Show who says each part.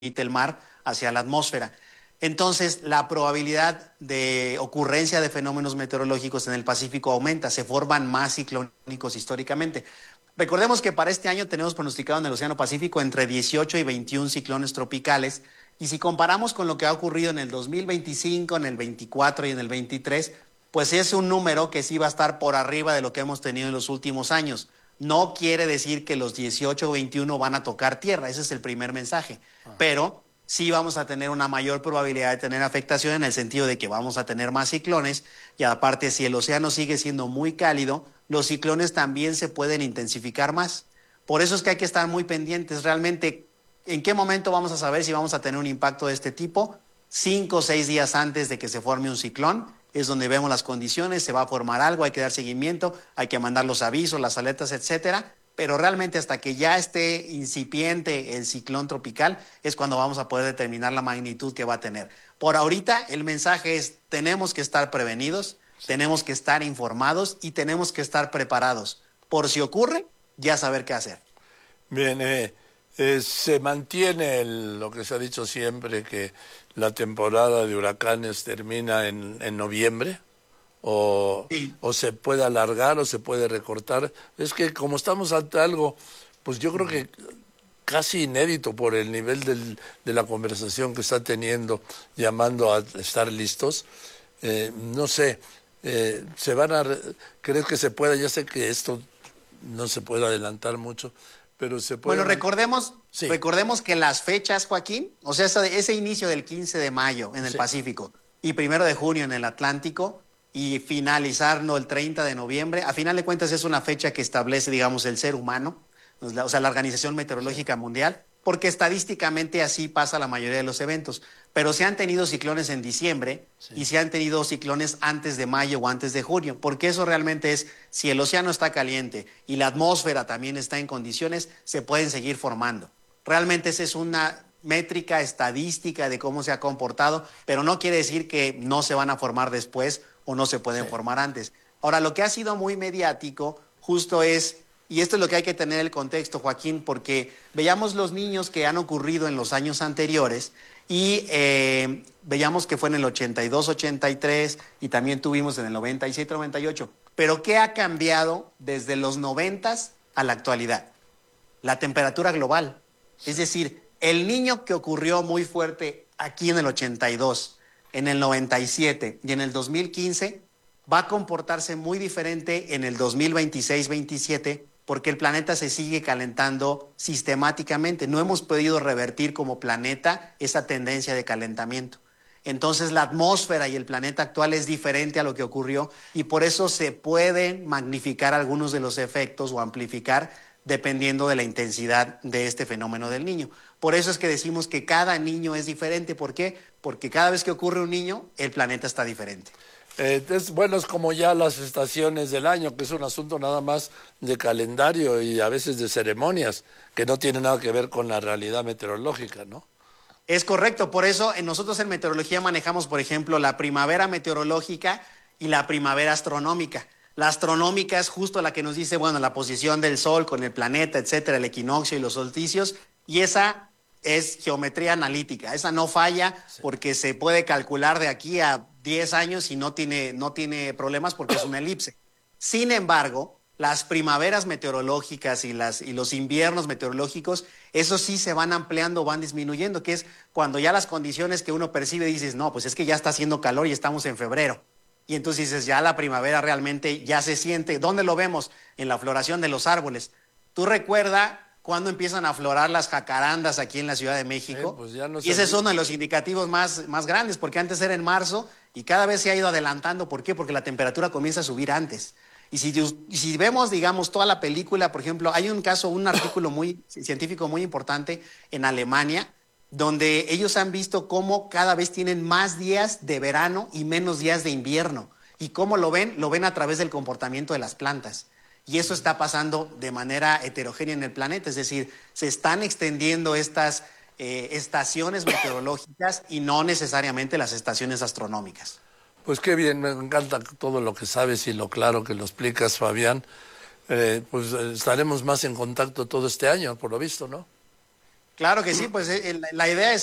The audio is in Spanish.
Speaker 1: el mar hacia la atmósfera. Entonces, la probabilidad de ocurrencia de fenómenos meteorológicos en el Pacífico aumenta, se forman más ciclónicos históricamente. Recordemos que para este año tenemos pronosticado en el Océano Pacífico entre 18 y 21 ciclones tropicales, y si comparamos con lo que ha ocurrido en el 2025, en el 24 y en el 23, pues es un número que sí va a estar por arriba de lo que hemos tenido en los últimos años. No quiere decir que los 18 o 21 van a tocar tierra, ese es el primer mensaje, pero sí vamos a tener una mayor probabilidad de tener afectación en el sentido de que vamos a tener más ciclones, y aparte, si el océano sigue siendo muy cálido, los ciclones también se pueden intensificar más. Por eso es que hay que estar muy pendientes. Realmente, ¿en qué momento vamos a saber si vamos a tener un impacto de este tipo? 5 o 6 días antes de que se forme un ciclón, es donde vemos las condiciones, se va a formar algo, hay que dar seguimiento, hay que mandar los avisos, las alertas, etcétera. Pero realmente hasta que ya esté incipiente el ciclón tropical es cuando vamos a poder determinar la magnitud que va a tener. Por ahorita el mensaje es: tenemos que estar prevenidos, tenemos que estar informados y tenemos que estar preparados. Por si ocurre, ya saber qué hacer.
Speaker 2: Bien, se mantiene lo que se ha dicho siempre, que la temporada de huracanes termina en noviembre.
Speaker 1: Sí.
Speaker 2: O se puede alargar o se puede recortar. Es que como estamos ante algo, pues yo creo que casi inédito por el nivel de la conversación que está teniendo, llamando a estar listos, no sé, se van a... ¿Crees que se pueda? Ya sé que esto no se puede adelantar mucho, pero se puede...
Speaker 1: Bueno, recordemos,
Speaker 2: Sí.
Speaker 1: recordemos que las fechas, Joaquín, o sea, ese inicio del 15 de mayo en el
Speaker 2: Sí.
Speaker 1: Pacífico y 1 de junio en el Atlántico, y finalizarlo el 30 de noviembre, a final de cuentas es una fecha que establece, digamos, el ser humano, o sea, la Organización Meteorológica Mundial, porque estadísticamente así pasa la mayoría de los eventos. Pero se han tenido ciclones en diciembre,
Speaker 2: Sí.
Speaker 1: y se han tenido ciclones antes de mayo o antes de junio, porque eso realmente es, si el océano está caliente y la atmósfera también está en condiciones, se pueden seguir formando. Realmente esa es una métrica estadística de cómo se ha comportado, pero no quiere decir que no se van a formar después o no se pueden
Speaker 2: Sí.
Speaker 1: formar antes. Ahora, lo que ha sido muy mediático justo es, y esto es lo que hay que tener el contexto, Joaquín, porque veíamos los niños que han ocurrido en los años anteriores y veíamos que fue en el 82, 83 y también tuvimos en el 97, 98. Pero ¿qué ha cambiado desde los 90 a la actualidad? La temperatura global. Es decir, el niño que ocurrió muy fuerte aquí en el 82, en el 97 y en el 2015 va a comportarse muy diferente en el 2026-27, porque el planeta se sigue calentando sistemáticamente. No hemos podido revertir como planeta esa tendencia de calentamiento. Entonces la atmósfera y el planeta actual es diferente a lo que ocurrió, y por eso se pueden magnificar algunos de los efectos o amplificar dependiendo de la intensidad de este fenómeno del niño. Por eso es que decimos que cada niño es diferente. ¿Por qué? Porque cada vez que ocurre un niño, el planeta está diferente.
Speaker 2: Bueno, es como ya las estaciones del año, que es un asunto nada más de calendario y a veces de ceremonias, que no tiene nada que ver con la realidad meteorológica, ¿no?
Speaker 1: Es correcto, por eso nosotros en meteorología manejamos, por ejemplo, la primavera meteorológica y la primavera astronómica. La astronómica es justo la que nos dice, bueno, la posición del Sol con el planeta, etcétera, el equinoccio y los solsticios, y esa es geometría analítica, esa no falla porque se puede calcular de aquí a 10 años y no tiene problemas porque es una elipse. Sin embargo, las primaveras meteorológicas y los inviernos meteorológicos, esos sí se van ampliando, van disminuyendo, que es cuando ya las condiciones que uno percibe dices, no, pues es que ya está haciendo calor y estamos en febrero. Y entonces dices, ya la primavera realmente ya se siente. ¿Dónde lo vemos? En la floración de los árboles. ¿Tú recuerda cuándo empiezan a aflorar las jacarandas aquí en la Ciudad de México?
Speaker 2: Pues ya no
Speaker 1: Y ese es
Speaker 2: sé.
Speaker 1: uno de los indicativos más grandes, porque antes era en marzo y cada vez se ha ido adelantando. ¿Por qué? Porque la temperatura comienza a subir antes. Y si vemos, digamos, toda la película, por ejemplo, hay un caso, un artículo muy científico muy importante en Alemania, donde ellos han visto cómo cada vez tienen más días de verano y menos días de invierno. ¿Y cómo lo ven? Lo ven a través del comportamiento de las plantas. Y eso está pasando de manera heterogénea en el planeta, es decir, se están extendiendo estas estaciones meteorológicas y no necesariamente las estaciones astronómicas.
Speaker 2: Pues qué bien, me encanta todo lo que sabes y lo claro que lo explicas, Fabián. Pues estaremos más en contacto todo este año, por lo visto, ¿no?
Speaker 1: Claro que sí, pues la idea es